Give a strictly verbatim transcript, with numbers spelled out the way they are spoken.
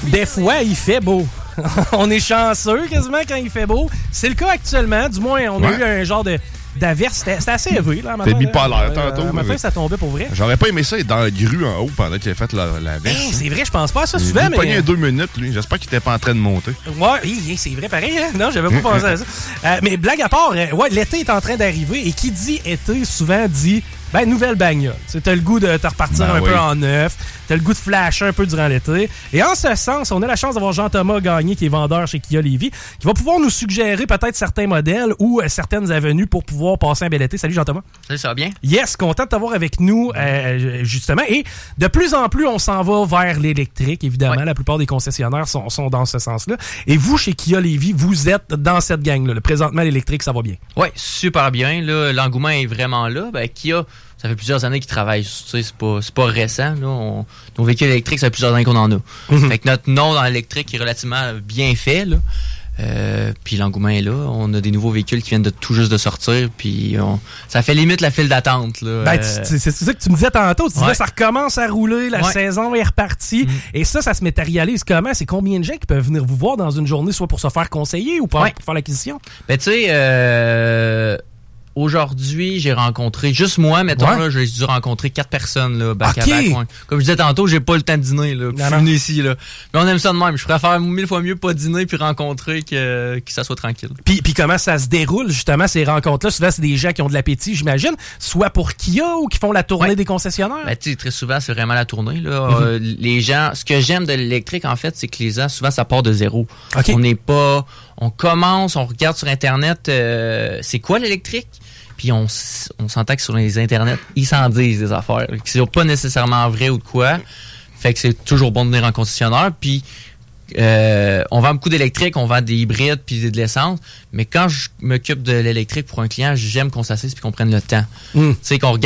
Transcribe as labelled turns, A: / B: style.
A: Des fois, il fait beau. On est chanceux quasiment quand il fait beau. C'est le cas actuellement. Du moins, on ouais. a eu un genre de... d'averse, c'était, c'était assez élevé. Là,
B: c'était bipolaire tantôt.
A: Euh, matin, ça tombait pour vrai.
B: J'aurais pas aimé ça être dans la grue en haut pendant qu'il a fait la, la verse.
A: Hey, c'est vrai, je pense pas à ça souvent.
B: Il a
A: mais...
B: pogné deux minutes, lui. J'espère qu'il était pas en train de monter.
A: Ouais, hey, c'est vrai, pareil. Hein? Non, j'avais pas pensé à ça. Euh, mais blague à part, euh, ouais, l'été est en train d'arriver et qui dit été souvent dit ben, nouvelle bagnole. T'as le goût de te repartir ben un oui. peu en neuf. T'as le goût de flasher un peu durant l'été. Et en ce sens, on a la chance d'avoir Jean-Thomas Gagné, qui est vendeur chez Kia Lévis, qui va pouvoir nous suggérer peut-être certains modèles ou euh, certaines avenues pour pouvoir passer un bel été. Salut Jean-Thomas.
C: Salut, ça va bien?
A: Yes, content de t'avoir avec nous, euh, justement. Et de plus en plus, on s'en va vers l'électrique, évidemment. Ouais. La plupart des concessionnaires sont, sont dans ce sens-là. Et vous, chez Kia Lévis, vous êtes dans cette gang-là. Le présentement, l'électrique, ça va bien.
C: Oui, super bien. Là, l'engouement est vraiment là. Ben, Kia... Ça fait plusieurs années qu'ils travaillent. Tu sais, c'est pas, c'est pas récent. Là. On, nos véhicules électriques, ça fait plusieurs années qu'on en a. Mm-hmm. Fait que notre nom dans l'électrique est relativement bien fait. Là. Euh, puis l'engouement est là. On a des nouveaux véhicules qui viennent de tout juste de sortir. Puis on, ça fait limite la file d'attente. Là.
A: Ben, euh, tu, c'est ça que tu me disais tantôt. Tu disais
C: ouais.
A: ça recommence à rouler, la ouais. saison est repartie. Mm-hmm. Et ça, ça se matérialise comment? C'est combien de gens qui peuvent venir vous voir dans une journée, soit pour se faire conseiller ou pour, ouais. pour faire l'acquisition?
C: Ben, tu sais... Euh... Aujourd'hui, j'ai rencontré, juste moi, mettons, ouais. là, j'ai dû rencontrer quatre personnes, là, back okay. à back. Ouais. Comme je disais tantôt, j'ai pas le temps de dîner, là. Je suis venu ici, là. Mais on aime ça de même. Je préfère mille fois mieux pas dîner puis rencontrer que, que ça soit tranquille.
A: Puis, puis comment ça se déroule, justement, ces rencontres-là? Souvent, c'est des gens qui ont de l'appétit, j'imagine, soit pour Kia ou qui font la tournée ouais. des concessionnaires?
C: Ben, tu sais, très souvent, c'est vraiment la tournée, là. Mm-hmm. Euh, les gens, ce que j'aime de l'électrique, en fait, c'est que les gens, souvent, ça part de zéro. Okay. On n'est pas, on commence, on regarde sur Internet, euh, c'est quoi l'électrique? Puis on, on s'entend que sur les internets, ils s'en disent des affaires qui sont pas nécessairement vraies ou de quoi. Fait que c'est toujours bon de venir en concessionnaire. Puis euh, on vend beaucoup d'électrique, on vend des hybrides puis de l'essence. Mais quand je m'occupe de l'électrique pour un client, j'aime qu'on s'assise puis qu'on prenne le temps. Mm. Tu sais, qu'on regarde